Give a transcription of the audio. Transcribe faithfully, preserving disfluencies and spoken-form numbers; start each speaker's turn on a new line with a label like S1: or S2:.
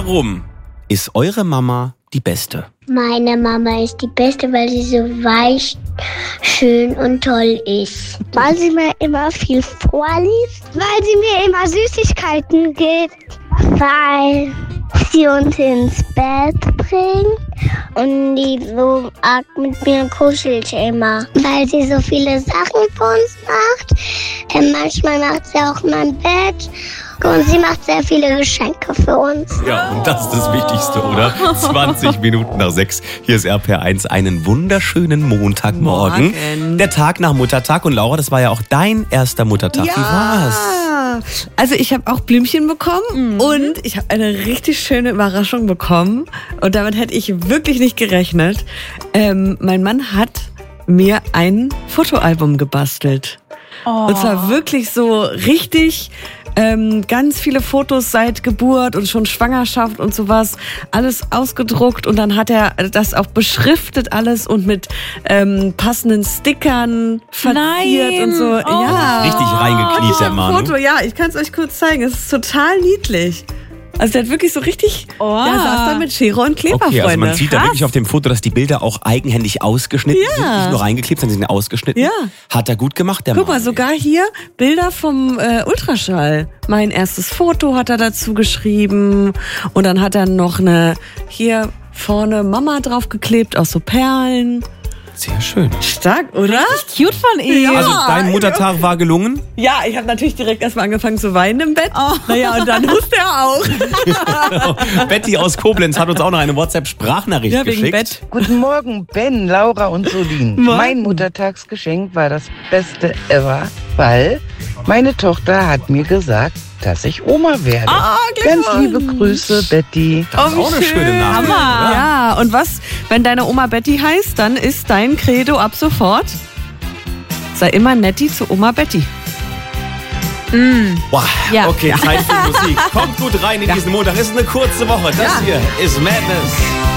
S1: Warum ist eure Mama die Beste?
S2: Meine Mama ist die Beste, weil sie so weich, schön und toll ist. Weil sie mir immer viel vorliest. Weil sie mir immer Süßigkeiten gibt. Weil sie uns ins Bett bringt. Und die so arg mit mir kuschelt immer. Weil sie so viele Sachen für uns macht. Und manchmal macht sie auch mein Bett. Und sie macht sehr viele Geschenke für uns.
S1: Ja, und das ist das Wichtigste, oder? zwanzig Minuten nach sechs. Hier ist R P R eins. Einen wunderschönen Montagmorgen.
S3: Morgen.
S1: Der Tag nach Muttertag. Und Laura, das war ja auch dein erster Muttertag.
S3: Ja.
S1: Wie war's?
S3: Also ich habe auch Blümchen bekommen mhm. und ich habe eine richtig schöne Überraschung bekommen. Und damit hätte ich wirklich nicht gerechnet. Ähm, mein Mann hat mir ein Fotoalbum gebastelt. Oh. Und zwar wirklich so richtig... Ähm, ganz viele Fotos seit Geburt und schon Schwangerschaft und sowas, alles ausgedruckt und dann hat er das auch beschriftet alles und mit ähm, passenden Stickern verziert
S4: Nein.
S3: und so.
S4: Oh.
S3: Ja.
S1: Richtig reingekniet, der Mann.
S3: Foto, ja, ich kann es euch kurz zeigen. Es ist total niedlich. Also der hat wirklich so richtig,
S4: oh.
S3: der saß da mit Schere und Kleber,
S1: Okay, also man
S3: Freunde.
S1: sieht da wirklich auf dem Foto, dass die Bilder auch eigenhändig ausgeschnitten
S3: Ja.
S1: sind. Nicht nur reingeklebt, sondern sie sind ausgeschnitten.
S3: Ja.
S1: Hat er gut gemacht, der
S3: Guck
S1: Mann.
S3: mal, sogar hier Bilder vom äh, Ultraschall. Mein erstes Foto hat er dazu geschrieben. Und dann hat er noch eine, hier vorne Mama draufgeklebt aus so Perlen.
S1: Sehr schön.
S3: Stark, oder?
S4: Cute von ihm.
S3: Ja.
S1: Also dein Muttertag war gelungen?
S3: Ja, ich habe natürlich direkt erstmal angefangen zu weinen im Bett. Oh. Naja, und dann husste er auch.
S1: Betty aus Koblenz hat uns auch noch eine WhatsApp-Sprachnachricht
S3: Ja, wegen
S1: geschickt.
S3: Bett.
S5: Guten Morgen, Ben, Laura und Solin.
S3: Morgen.
S5: Mein Muttertagsgeschenk war das Beste ever, weil meine Tochter hat mir gesagt, dass ich Oma werde.
S3: Ah,
S5: Ganz
S3: Glückwunsch.
S5: liebe Grüße, Betty.
S1: Das ist
S3: Oh,
S1: auch eine
S3: schön.
S1: schöne Nachricht.
S4: Hammer.
S1: oder?
S3: Ja, und was, wenn deine Oma Betty heißt, dann ist dein Credo ab sofort: sei immer netti zu Oma Betty.
S1: Wow.
S4: Ja.
S1: Okay, Zeit für Musik. Kommt gut rein in diesen Montag. Ist eine kurze Woche. Das hier ist Madness.